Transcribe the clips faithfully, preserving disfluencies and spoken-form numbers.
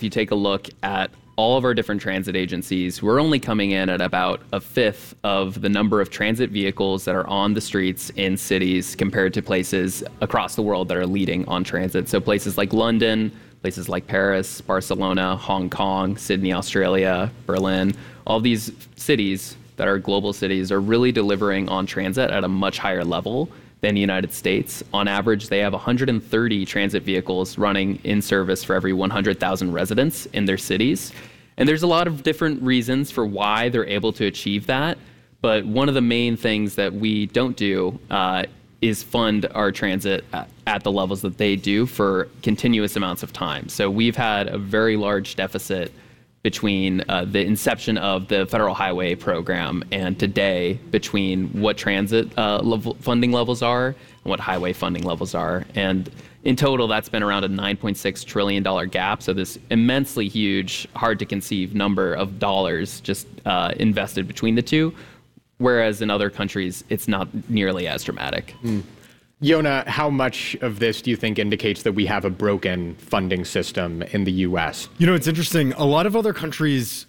if you take a look at all of our different transit agencies, we're only coming in at about a fifth of the number of transit vehicles that are on the streets in cities compared to places across the world that are leading on transit. So places like London, places like Paris, Barcelona, Hong Kong, Sydney, Australia, Berlin, all these cities that are global cities are really delivering on transit at a much higher level than the United States. On average, they have one hundred thirty transit vehicles running in service for every one hundred thousand residents in their cities. And there's a lot of different reasons for why they're able to achieve that. But one of the main things that we don't do uh, is fund our transit at, at the levels that they do for continuous amounts of time. So we've had a very large deficit between uh, the inception of the federal highway program and today, between what transit uh, level funding levels are and what highway funding levels are. And in total, that's been around a nine point six trillion dollars gap. So this immensely huge, hard to conceive number of dollars just uh, invested between the two, whereas in other countries, it's not nearly as dramatic. Mm. Yonah, how much of this do you think indicates that we have a broken funding system in the U S? You know, it's interesting. A lot of other countries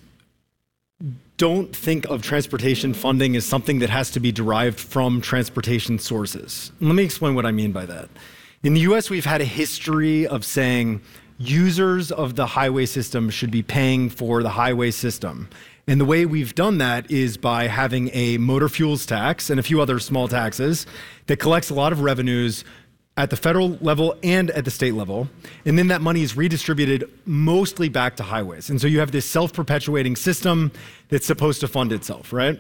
don't think of transportation funding as something that has to be derived from transportation sources. And let me explain what I mean by that. In the U S, we've had a history of saying users of the highway system should be paying for the highway system. And the way we've done that is by having a motor fuels tax and a few other small taxes that collects a lot of revenues at the federal level and at the state level. And then that money is redistributed mostly back to highways. And so you have this self-perpetuating system that's supposed to fund itself, right?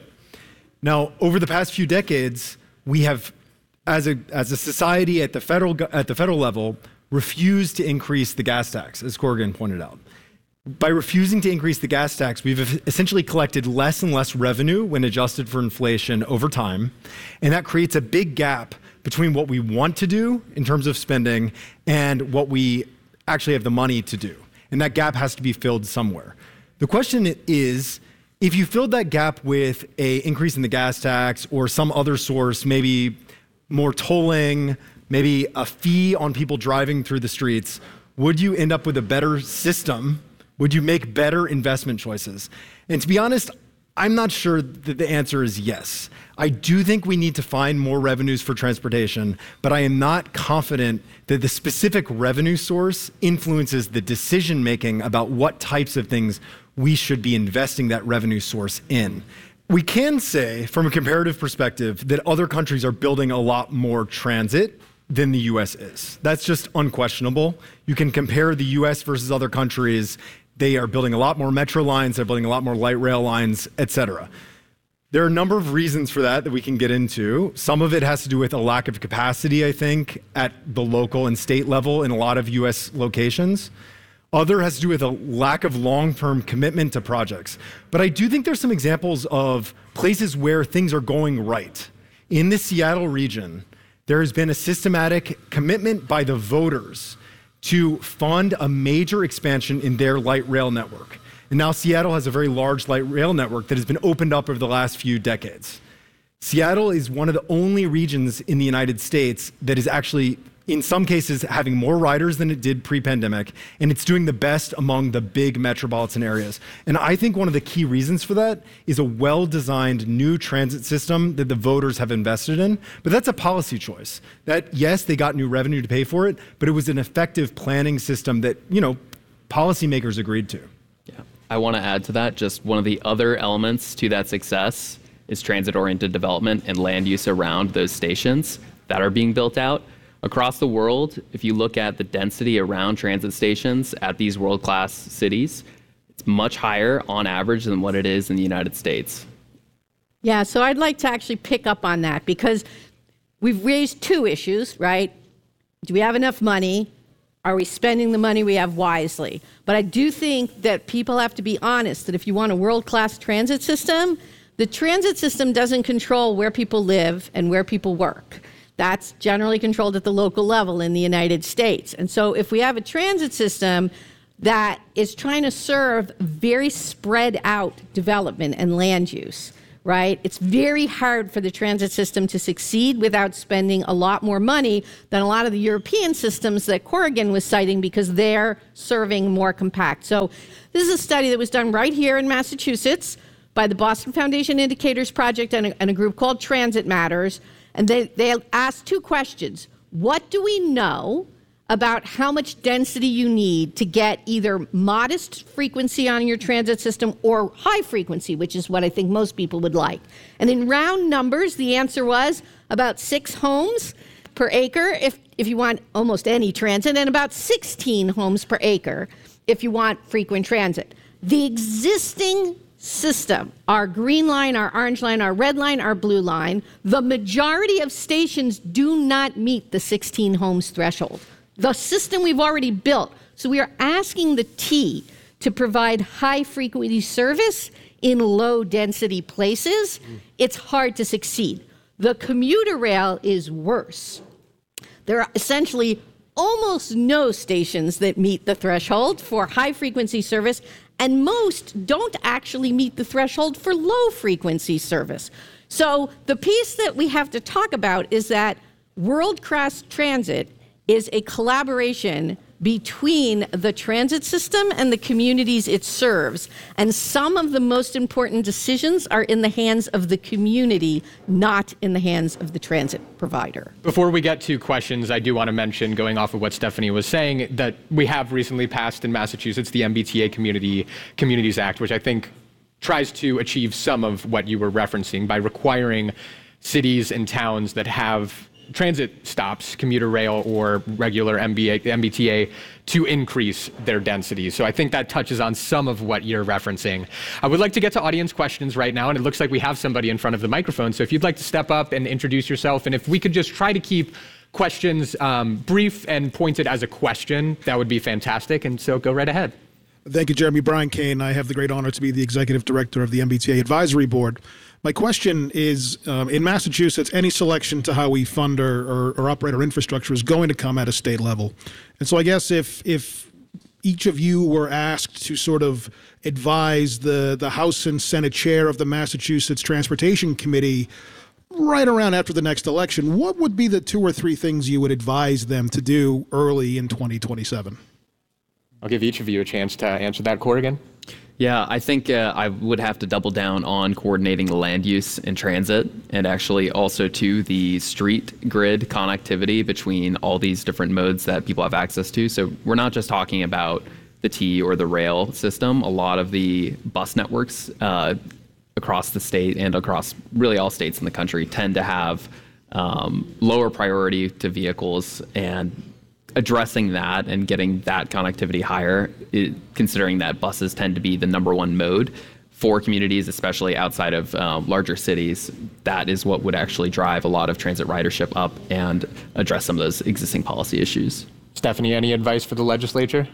Now, over the past few decades, we have, as a as a society at the federal at the federal level, refused to increase the gas tax, as Corrigan pointed out. By refusing to increase the gas tax, we've essentially collected less and less revenue when adjusted for inflation over time. And that creates a big gap between what we want to do in terms of spending and what we actually have the money to do. And that gap has to be filled somewhere. The question is, if you filled that gap with an increase in the gas tax or some other source, maybe more tolling, maybe a fee on people driving through the streets, would you end up with a better system? Would you make better investment choices? And to be honest, I'm not sure that the answer is yes. I do think we need to find more revenues for transportation, but I am not confident that the specific revenue source influences the decision-making about what types of things we should be investing that revenue source in. We can say, from a comparative perspective, that other countries are building a lot more transit than the U S is. That's just unquestionable. You can compare the U S versus other countries. They are building a lot more metro lines, they're building a lot more light rail lines, et cetera. There are a number of reasons for that that we can get into. Some of it has to do with a lack of capacity, I think, at the local and state level in a lot of U S locations. Other has to do with a lack of long-term commitment to projects. But I do think there's some examples of places where things are going right. In the Seattle region, there has been a systematic commitment by the voters to fund a major expansion in their light rail network. And now Seattle has a very large light rail network that has been opened up over the last few decades. Seattle is one of the only regions in the United States that is actually, in some cases, having more riders than it did pre-pandemic, and it's doing the best among the big metropolitan areas. And I think one of the key reasons for that is a well-designed new transit system that the voters have invested in. But that's a policy choice. That, yes, they got new revenue to pay for it, but it was an effective planning system that, you know, policymakers agreed to. Yeah, I want to add to that, just one of the other elements to that success is transit-oriented development and land use around those stations that are being built out. Across the world, if you look at the density around transit stations at these world-class cities, it's much higher on average than what it is in the United States. Yeah, so I'd like to actually pick up on that because we've raised two issues, right? Do we have enough money? Are we spending the money we have wisely? But I do think that people have to be honest that if you want a world-class transit system, the transit system doesn't control where people live and where people work. That's generally controlled at the local level in the United States. And so if we have a transit system that is trying to serve very spread out development and land use, right? It's very hard for the transit system to succeed without spending a lot more money than a lot of the European systems that Corrigan was citing because they're serving more compact. So this is a study that was done right here in Massachusetts by the Boston Foundation Indicators Project and a, and a group called Transit Matters. And they, they asked two questions. What do we know about how much density you need to get either modest frequency on your transit system or high frequency, which is what I think most people would like? And in round numbers, the answer was about six homes per acre if, if you want almost any transit, and about sixteen homes per acre if you want frequent transit. The existing system, our green line, our orange line, our red line, our blue line, the majority of stations do not meet the sixteen homes threshold. The system we've already built. So we are asking the T to provide high frequency service in low density places. Mm. It's hard to succeed. The commuter rail is worse. There are essentially almost no stations that meet the threshold for high frequency service, and most don't actually meet the threshold for low frequency service. So the piece that we have to talk about is that World Class Transit is a collaboration between the transit system and the communities it serves. And some of the most important decisions are in the hands of the community, not in the hands of the transit provider. Before we get to questions, I do want to mention, going off of what Stephanie was saying, that we have recently passed in Massachusetts the M B T A Community Communities Act, which I think tries to achieve some of what you were referencing by requiring cities and towns that have transit stops, commuter rail or regular M B T A, to increase their density. So I think that touches on some of what you're referencing. I would like to get to audience questions right now, and it looks like we have somebody in front of the microphone. So if you'd like to step up and introduce yourself, and if we could just try to keep questions um, brief and pointed as a question, that would be fantastic. And so go right ahead. Thank you, Jeremy. Brian Kane. I have the great honor to be the executive director of the M B T A Advisory Board. My question is, um, in Massachusetts, any selection to how we fund or, or, or operate our infrastructure is going to come at a state level. And so I guess if if each of you were asked to sort of advise the, the House and Senate chair of the Massachusetts Transportation Committee right around after the next election, what would be the two or three things you would advise them to do early in twenty twenty-seven? I'll give each of you a chance to answer that. Corrigan? Yeah, I think uh, I would have to double down on coordinating the land use and transit, and actually also to the street grid connectivity between all these different modes that people have access to. So we're not just talking about the T or the rail system. A lot of the bus networks uh, across the state and across really all states in the country tend to have um, lower priority to vehicles, and addressing that and getting that connectivity higher, it, considering that buses tend to be the number one mode for communities, especially outside of um, larger cities, that is what would actually drive a lot of transit ridership up and address some of those existing policy issues. Stephanie, any advice for the legislature?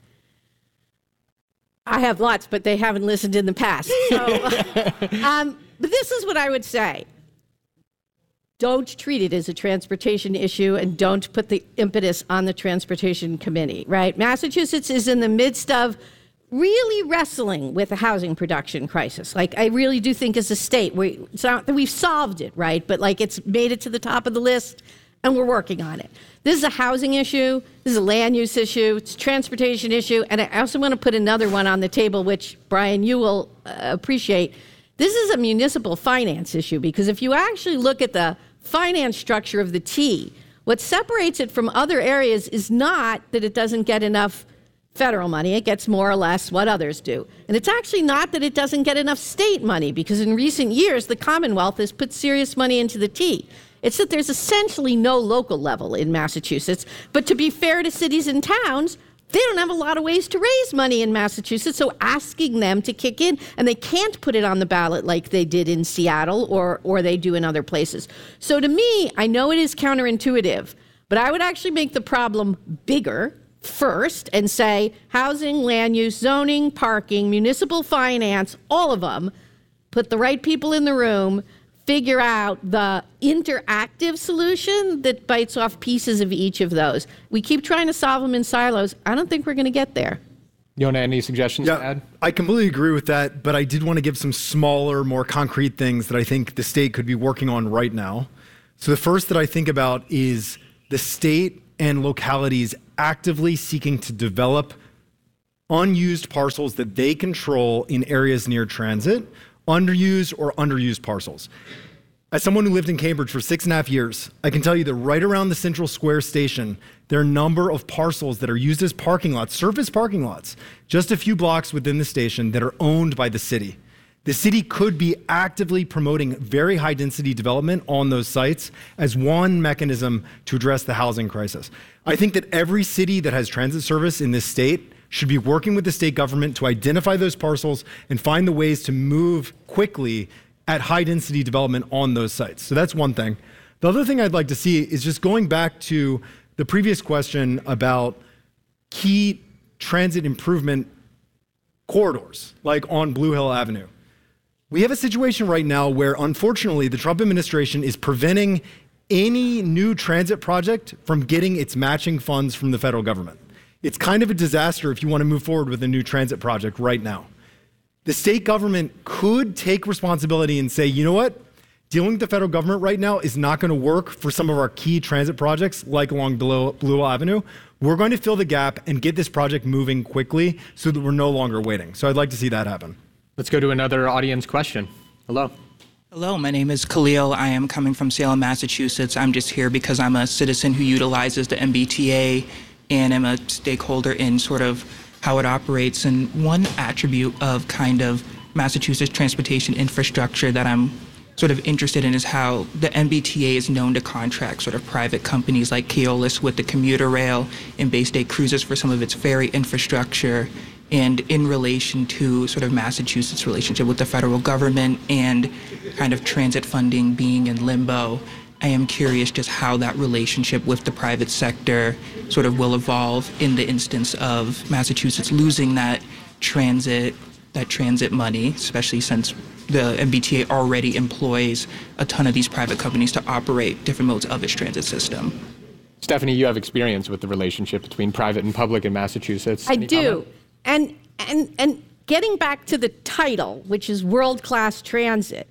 I have lots, but they haven't listened in the past. So, um, but this is what I would say. Don't treat it as a transportation issue, and don't put the impetus on the Transportation Committee, right? Massachusetts is in the midst of really wrestling with a housing production crisis. Like, I really do think as a state, we, it's not that we've solved it, right? But like, it's made it to the top of the list, and we're working on it. This is a housing issue. This is a land use issue. It's a transportation issue. And I also want to put another one on the table, which, Brian, you will uh, appreciate. This is a municipal finance issue, because if you actually look at the finance structure of the T, what separates it from other areas is not that it doesn't get enough federal money. It gets more or less what others do. And it's actually not that it doesn't get enough state money, because in recent years, the Commonwealth has put serious money into the T. It's that there's essentially no local level in Massachusetts. But to be fair to cities and towns, they don't have a lot of ways to raise money in Massachusetts, so asking them to kick in, and they can't put it on the ballot like they did in Seattle or, or they do in other places. So to me, I know it is counterintuitive, but I would actually make the problem bigger first and say housing, land use, zoning, parking, municipal finance, all of them, put the right people in the room, figure out the interactive solution that bites off pieces of each of those. We keep trying to solve them in silos. I don't think we're going to get there. Yona, any suggestions Yeah, to add? I completely agree with that, but I did want to give some smaller, more concrete things that I think the state could be working on right now. So the first that I think about is the state and localities actively seeking to develop unused parcels that they control in areas near transit, underused or underused parcels. As someone who lived in Cambridge for six and a half years, I can tell you that right around the Central Square station, there are a number of parcels that are used as parking lots, surface parking lots, just a few blocks within the station that are owned by the city. The city could be actively promoting very high density development on those sites as one mechanism to address the housing crisis. I think that every city that has transit service in this state should be working with the state government to identify those parcels and find the ways to move quickly at high density development on those sites. So that's one thing. The other thing I'd like to see is just going back to the previous question about key transit improvement corridors, like on Blue Hill Avenue. We have a situation right now where, unfortunately, the Trump administration is preventing any new transit project from getting its matching funds from the federal government. It's kind of a disaster if you want to move forward with a new transit project right now. The state government could take responsibility and say, you know what? Dealing with the federal government right now is not going to work for some of our key transit projects, like along Blue Hill Avenue. We're going to fill the gap and get this project moving quickly so that we're no longer waiting. So I'd like to see that happen. Let's go to another audience question. Hello. Hello, my name is Khalil. I am coming from Salem, Massachusetts. I'm just here because I'm a citizen who utilizes the M B T A and am a stakeholder in sort of how it operates. And one attribute of kind of Massachusetts transportation infrastructure that I'm sort of interested in is how the M B T A is known to contract sort of private companies like Keolis with the commuter rail and Bay State Cruises for some of its ferry infrastructure. And in relation to sort of Massachusetts' relationship with the federal government and kind of transit funding being in limbo, I am curious just how that relationship with the private sector sort of will evolve in the instance of Massachusetts losing that transit that transit money, especially since the M B T A already employs a ton of these private companies to operate different modes of its transit system. Stephanie, you have experience with the relationship between private and public in Massachusetts. I Any do. comment? And, and, and getting back to the title, which is world-class transit,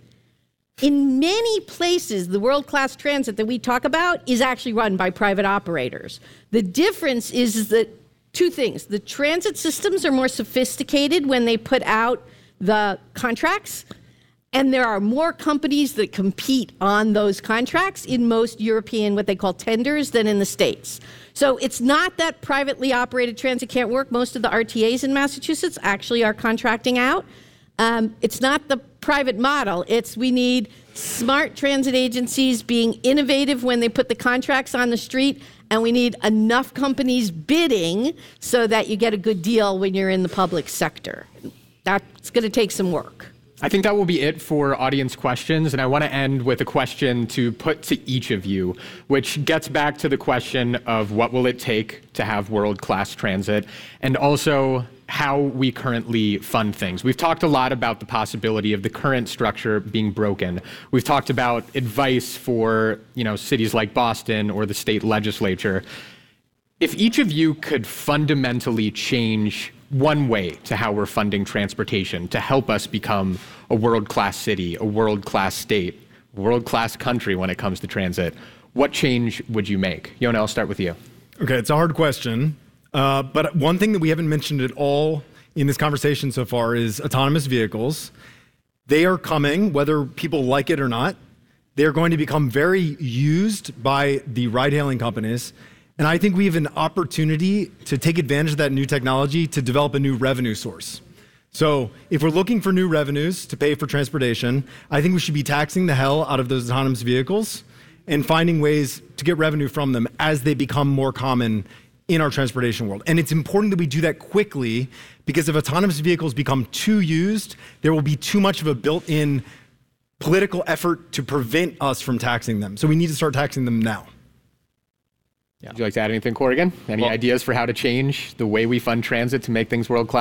in many places, the world-class transit that we talk about is actually run by private operators. The difference is, is that two things. The transit systems are more sophisticated when they put out the contracts, and there are more companies that compete on those contracts in most European, what they call tenders, than in the States. So it's not that privately operated transit can't work. Most of the R T As in Massachusetts actually are contracting out. Um, it's not the private model. It's we need smart transit agencies being innovative when they put the contracts on the street, and we need enough companies bidding so that you get a good deal when you're in the public sector. That's going to take some work. I think that will be it for audience questions, and I want to end with a question to put to each of you, which gets back to the question of what will it take to have world-class transit, and also how we currently fund things. We've talked a lot about the possibility of the current structure being broken. We've talked about advice for, you know, cities like Boston or the state legislature. If each of you could fundamentally change one way to how we're funding transportation to help us become a world-class city, a world-class state, a world-class country when it comes to transit, what change would you make? Yona, I'll start with you. Okay, it's a hard question. Uh, but one thing that we haven't mentioned at all in this conversation so far is autonomous vehicles. They are coming, whether people like it or not. They're going to become very used by the ride-hailing companies. And I think we have an opportunity to take advantage of that new technology to develop a new revenue source. So if we're looking for new revenues to pay for transportation, I think we should be taxing the hell out of those autonomous vehicles and finding ways to get revenue from them as they become more common in our transportation world. And it's important that we do that quickly, because if autonomous vehicles become too used, there will be too much of a built-in political effort to prevent us from taxing them. So we need to start taxing them now. Yeah. Would you like to add anything, Corrigan? Any Well, ideas for how to change the way we fund transit to make things world-class?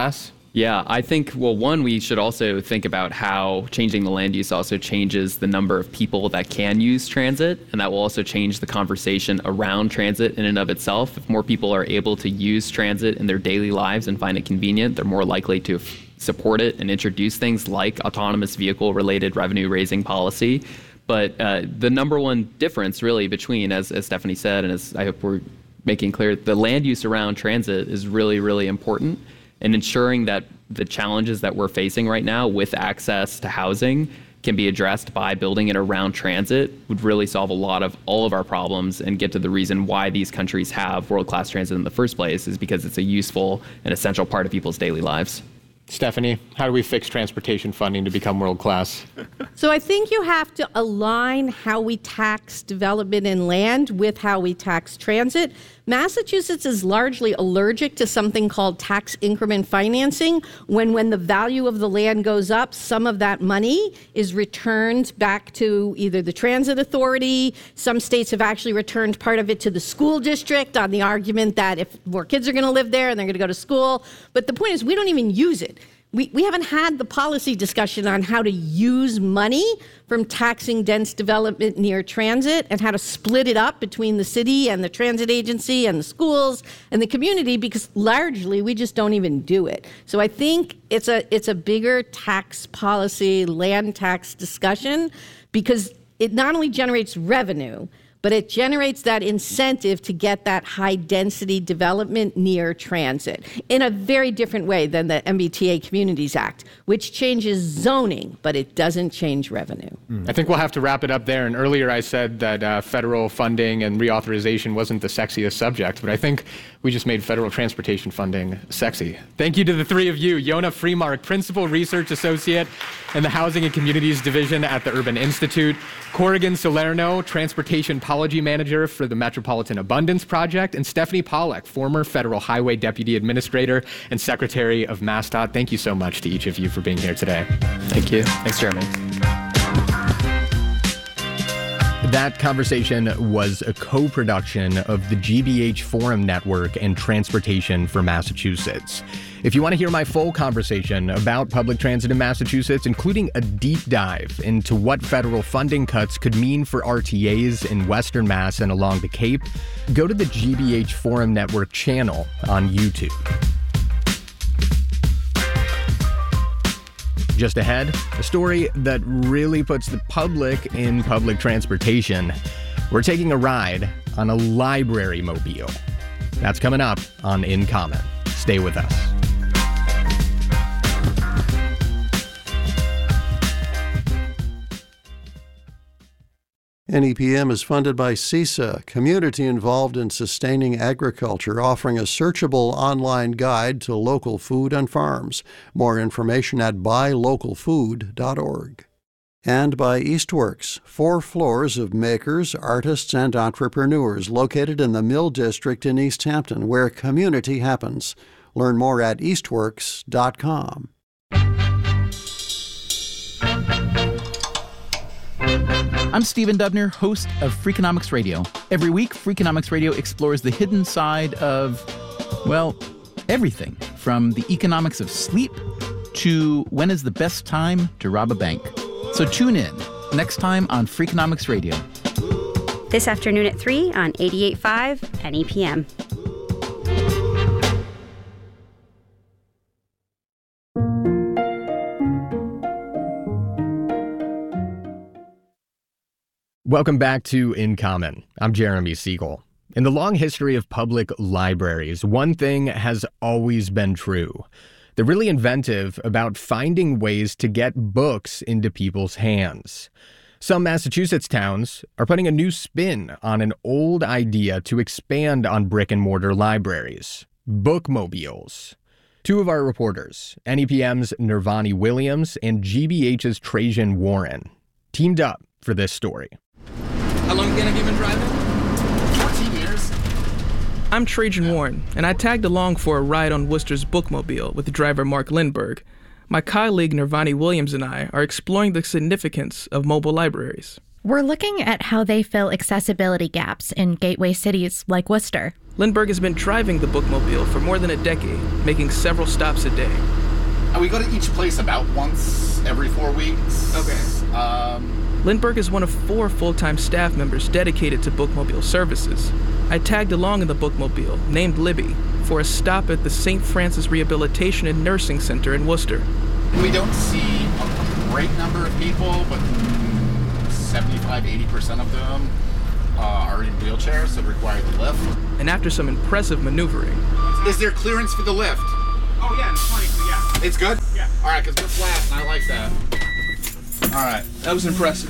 Yeah, I think, well, one, we should also think about how changing the land use also changes the number of people that can use transit, and that will also change the conversation around transit in and of itself. If more people are able to use transit in their daily lives and find it convenient, they're more likely to f- support it and introduce things like autonomous vehicle-related revenue-raising policy. But uh, the number one difference, really, between, as, as Stephanie said, and as I hope we're making clear, the land use around transit is really, really important. And ensuring that the challenges that we're facing right now with access to housing can be addressed by building it around transit would really solve a lot of all of our problems and get to the reason why these countries have world-class transit in the first place, is because it's a useful and essential part of people's daily lives. Stephanie, how do we fix transportation funding to become world-class? So I think you have to align how we tax development in land with how we tax transit. Massachusetts is largely allergic to something called tax increment financing, when when the value of the land goes up, some of that money is returned back to either the transit authority. Some states have actually returned part of it to the school district on the argument that if more kids are going to live there and they're going to go to school. But the point is, we don't even use it. We we haven't had the policy discussion on how to use money from taxing dense development near transit and how to split it up between the city and the transit agency and the schools and the community, because largely we just don't even do it. So I think it's a it's a bigger tax policy, land tax discussion, because it not only generates revenue, but it generates that incentive to get that high-density development near transit in a very different way than the M B T A Communities Act, which changes zoning, but it doesn't change revenue. Mm. I think we'll have to wrap it up there. And earlier I said that uh, federal funding and reauthorization wasn't the sexiest subject, but I think we just made federal transportation funding sexy. Thank you to the three of you. Yona Freemark, Principal Research Associate in the Housing and Communities Division at the Urban Institute. Corrigan Salerno, Transportation Policy Manager for the Metropolitan Abundance Project. And Stephanie Pollack, former Federal Highway Deputy Administrator and Secretary of MassDOT. Thank you so much to each of you for being here today. Thank you. Thanks, Jeremy. That conversation was a co-production of the G B H Forum Network and Transportation for Massachusetts. If you want to hear my full conversation about public transit in Massachusetts, including a deep dive into what federal funding cuts could mean for R T As in Western Mass and along the Cape, go to the G B H Forum Network channel on YouTube. Just ahead, a story that really puts the public in public transportation. We're taking a ride on a library mobile. That's coming up on In Common. Stay with us. N E P M is funded by CISA, community involved in sustaining agriculture, offering a searchable online guide to local food and farms. More information at buy local food dot org. And by Eastworks, four floors of makers, artists, and entrepreneurs located in the Mill District in East Hampton, where community happens. Learn more at eastworks dot com. I'm Stephen Dubner, host of Freakonomics Radio. Every week, Freakonomics Radio explores the hidden side of, well, everything, from the economics of sleep to when is the best time to rob a bank. So tune in next time on Freakonomics Radio. This afternoon at three on eighty-eight point five N E P M. Welcome back to In Common. I'm Jeremy Siegel. In the long history of public libraries, one thing has always been true. They're really inventive about finding ways to get books into people's hands. Some Massachusetts towns are putting a new spin on an old idea to expand on brick-and-mortar libraries: bookmobiles. Two of our reporters, N E P M's Nirvani Williams and G B H's Trajan Warren, teamed up for this story. How long have you been driving? fourteen years. I'm Trajan Warren, and I tagged along for a ride on Worcester's bookmobile with driver Mark Lindbergh. My colleague Nirvani Williams and I are exploring the significance of mobile libraries. We're looking at how they fill accessibility gaps in gateway cities like Worcester. Lindbergh has been driving the bookmobile for more than a decade, making several stops a day. We go to each place about once every four weeks. Okay. Um, Lindbergh is one of four full-time staff members dedicated to bookmobile services. I tagged along in the bookmobile, named Libby, for a stop at the Saint Francis Rehabilitation and Nursing Center in Worcester. we don't see a great number of people, but seventy-five, eighty percent of them uh, are in wheelchairs, so require the lift. And after some impressive maneuvering... Is there clearance for the lift? Oh, yeah, it's funny, yeah. It's good? Yeah. All right, because we're flat, and I like that. All right. That was impressive.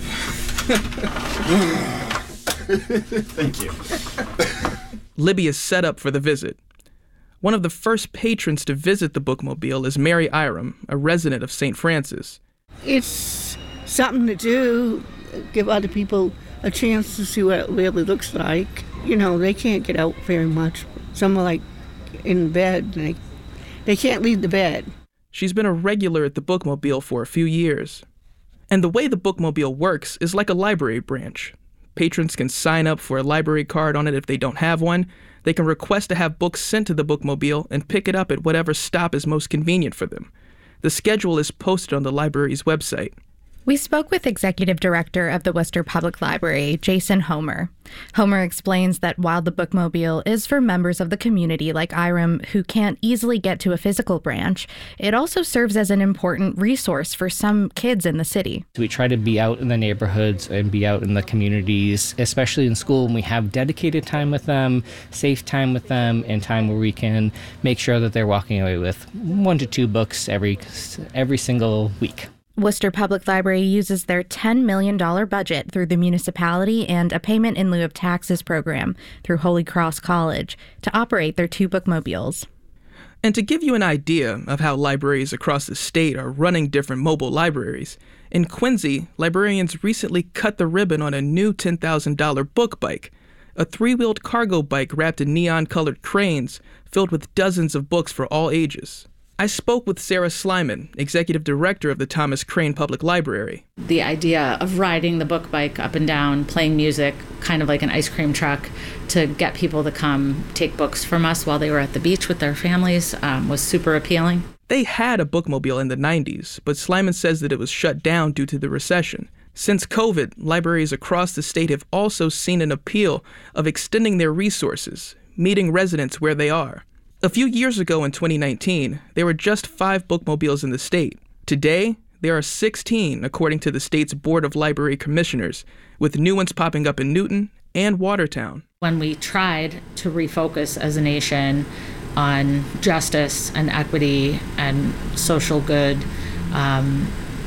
Thank you. Libby is set up for the visit. One of the first patrons to visit the bookmobile is Mary Iram, a resident of Saint Francis. It's something to do, give other people a chance to see what it really looks like. You know, they can't get out very much. Some are like in bed, and they, they can't leave the bed. She's been a regular at the bookmobile for a few years. And the way the bookmobile works is like a library branch. Patrons can sign up for a library card on it if they don't have one. They can request to have books sent to the bookmobile and pick it up at whatever stop is most convenient for them. The schedule is posted on the library's website. We spoke with Executive Director of the Worcester Public Library, Jason Homer. Homer explains that while the bookmobile is for members of the community like Iram who can't easily get to a physical branch, it also serves as an important resource for some kids in the city. We try to be out in the neighborhoods and be out in the communities, especially in school, and we have dedicated time with them, safe time with them, and time where we can make sure that they're walking away with one to two books every every single week. Worcester Public Library uses their ten million dollars budget through the municipality and a payment in lieu of taxes program through Holy Cross College to operate their two bookmobiles. And to give you an idea of how libraries across the state are running different mobile libraries, in Quincy, librarians recently cut the ribbon on a new ten thousand dollars book bike, a three-wheeled cargo bike wrapped in neon-colored cranes filled with dozens of books for all ages. I spoke with Sarah Slyman, Executive Director of the Thomas Crane Public Library. The idea of riding the book bike up and down, playing music, kind of like an ice cream truck, to get people to come take books from us while they were at the beach with their families um, was super appealing. They had a bookmobile in the nineties, but Slyman says that it was shut down due to the recession. Since COVID, libraries across the state have also seen an appeal of extending their resources, meeting residents where they are. A few years ago in twenty nineteen, there were just five bookmobiles in the state. Today, there are sixteen, according to the state's Board of Library Commissioners, with new ones popping up in Newton and Watertown. When we tried to refocus as a nation on justice and equity and social good, um,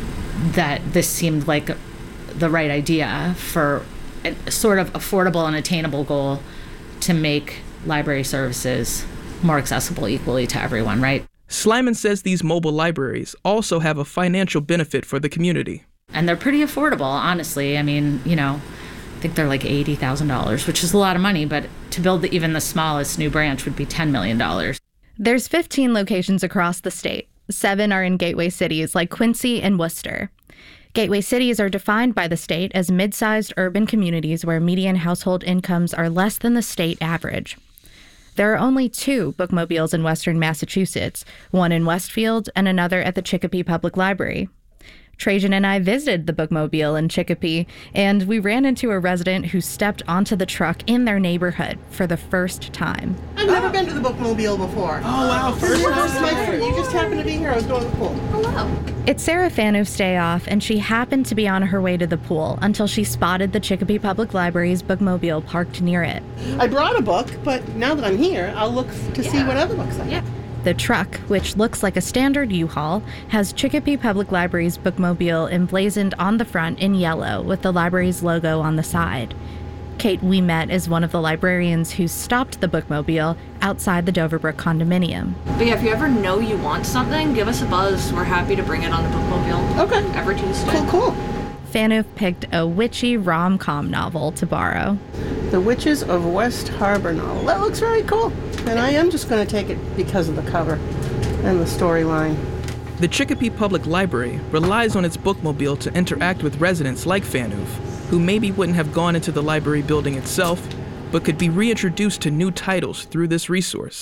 that this seemed like the right idea for a sort of affordable and attainable goal to make library services more accessible equally to everyone, right? Slyman says these mobile libraries also have a financial benefit for the community. And they're pretty affordable, honestly. I mean, you know, I think they're like eighty thousand dollars, which is a lot of money, but to build the, even the smallest new branch would be ten million dollars. There's fifteen locations across the state. Seven are in gateway cities like Quincy and Worcester. Gateway cities are defined by the state as mid-sized urban communities where median household incomes are less than the state average. There are only two bookmobiles in western Massachusetts, one in Westfield and another at the Chicopee Public Library. Trajan and I visited the bookmobile in Chicopee, and we ran into a resident who stepped onto the truck in their neighborhood for the first time. I've never been to the bookmobile before. Oh, wow. First time. You just happened to be here. I was going to the pool. Hello. It's Sarah Fanuf's day off, and she happened to be on her way to the pool until she spotted the Chicopee Public Library's bookmobile parked near it. I brought a book, but now that I'm here, I'll look to yeah. see what other books I have. Yeah. The truck, which looks like a standard U-Haul, has Chicopee Public Library's bookmobile emblazoned on the front in yellow with the library's logo on the side. Kate we met is one of the librarians who stopped the bookmobile outside the Doverbrook condominium. But yeah, if you ever know you want something, give us a buzz. We're happy to bring it on the bookmobile. Okay. Every Tuesday. Cool, cool. Fanuf picked a witchy rom-com novel to borrow. The Witches of West Harbor novel. That looks very cool. And I am just going to take it because of the cover and the storyline. The Chicopee Public Library relies on its bookmobile to interact with residents like Fanuf, who maybe wouldn't have gone into the library building itself, but could be reintroduced to new titles through this resource.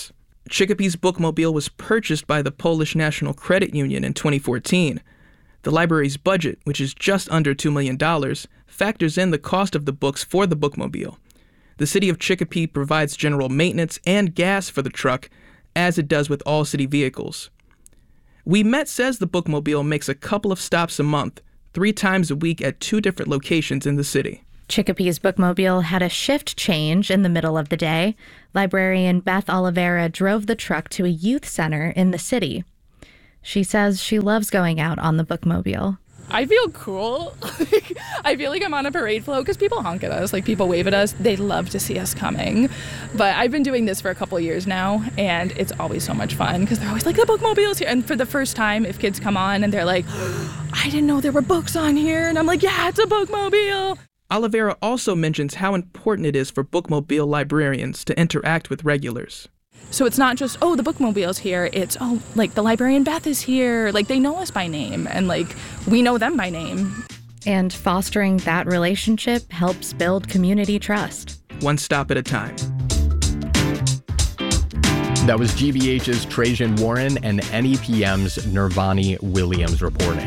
Chicopee's bookmobile was purchased by the Polish National Credit Union in twenty fourteen. The library's budget, which is just under two million dollars, factors in the cost of the books for the bookmobile. The city of Chicopee provides general maintenance and gas for the truck, as it does with all city vehicles. We Met says the bookmobile makes a couple of stops a month, three times a week at two different locations in the city. Chicopee's bookmobile had a shift change in the middle of the day. Librarian Beth Oliveira drove the truck to a youth center in the city. She says she loves going out on the bookmobile. I feel cool. I feel like I'm on a parade float because people honk at us, like people wave at us. They love to see us coming. But I've been doing this for a couple of years now, and it's always so much fun because they're always like, the bookmobile's here. And for the first time, if kids come on and they're like, I didn't know there were books on here, and I'm like, yeah, it's a bookmobile. Oliveira also mentions how important it is for bookmobile librarians to interact with regulars. So it's not just, oh, the bookmobile's here. It's, oh, like the librarian Beth is here. Like they know us by name and like we know them by name. And fostering that relationship helps build community trust. One stop at a time. That was G B H's Trajan Warren and N E P M's Nirvani Williams reporting.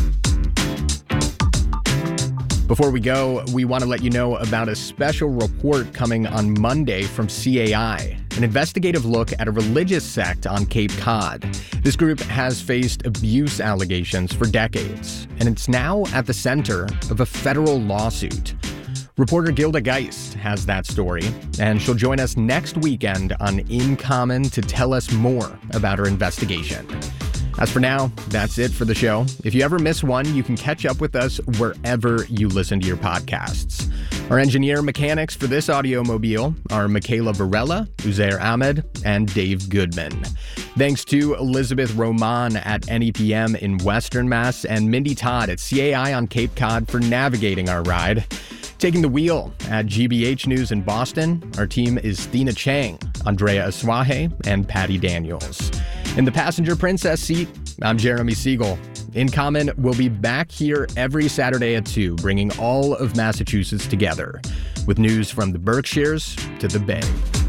Before we go, we want to let you know about a special report coming on Monday from C A I, an investigative look at a religious sect on Cape Cod. This group has faced abuse allegations for decades, and it's now at the center of a federal lawsuit. Reporter Gilda Geist has that story, and she'll join us next weekend on In Common to tell us more about her investigation. As for now, that's it for the show. If you ever miss one, you can catch up with us wherever you listen to your podcasts. Our engineer mechanics for this audiomobile are Michaela Varela, Uzair Ahmed, and Dave Goodman. Thanks to Elizabeth Roman at N E P M in Western Mass and Mindy Todd at C A I on Cape Cod for navigating our ride. Taking the wheel at G B H News in Boston, our team is Thina Chang, Andrea Aswahe, and Patty Daniels. In the passenger princess seat, I'm Jeremy Siegel. In Common will be back here every Saturday at two, bringing all of Massachusetts together with news from the Berkshires to the Bay.